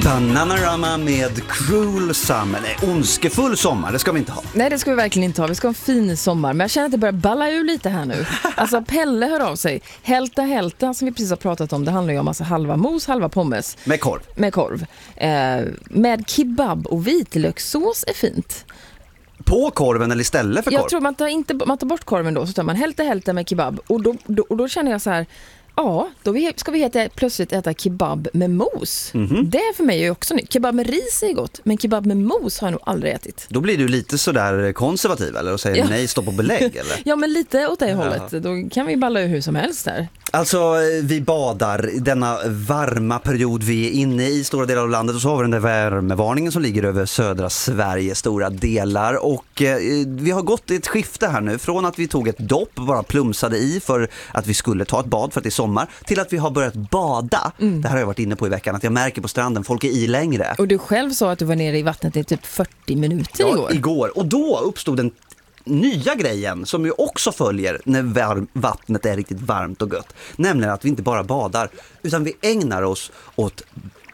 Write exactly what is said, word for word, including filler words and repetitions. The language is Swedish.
Bananarama med Cruel Summer. Nej, ondskefull sommar, det ska vi inte ha. Nej, det ska vi verkligen inte ha. Vi ska ha en fin sommar. Men jag känner att det börjar balla ur lite här nu. Alltså Pelle hör av sig. Hälta hälta som vi precis har pratat om. Det handlar ju om alltså halva mos, halva pommes. Med korv. Med korv. Eh, med kebab och vitlökssås är fint. På korven eller istället för korv? Jag tror man tar, inte, man tar bort korven då. Så tar man hälta hälta med kebab. Och då, då, och då känner jag så här... Ja, då ska vi äta, plötsligt äta kebab med mos. Mm-hmm. Det är för mig ju också nytt. Kebab med ris är gott, men kebab med mos har jag nog aldrig ätit. Då blir du lite sådär konservativ eller och säger ja. nej, stopp och belägg eller? Ja, men lite åt det ja. hållet. Då kan vi balla ur hur som helst där. Alltså, vi badar denna varma period vi är inne i stora delar av landet och så har vi den där värmevarningen som ligger över södra Sverige stora delar och eh, vi har gått i ett skifte här nu från att vi tog ett dopp bara plumsade i för att vi skulle ta ett bad för att det är sommar till att vi har börjat bada. Mm. Det här har jag varit inne på i veckan att jag märker på stranden folk är i längre. Och du själv sa att du var nere i vattnet i typ fyrtio minuter ja, igår. igår och då uppstod en nya grejen som ju också följer när varm, vattnet är riktigt varmt och gött. Nämligen att vi inte bara badar utan vi ägnar oss åt